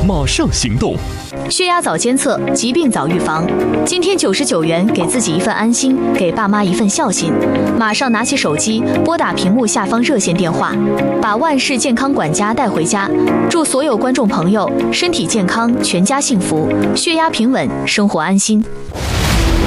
马上行动。 血压早监测，疾病早预防。今天99元，给自己一份安心，给爸妈一份孝心。马上拿起手机，拨打屏幕下方热线电话，把万氏健康管家带回家。祝所有观众朋友身体健康，全家幸福，血压平稳，生活安心。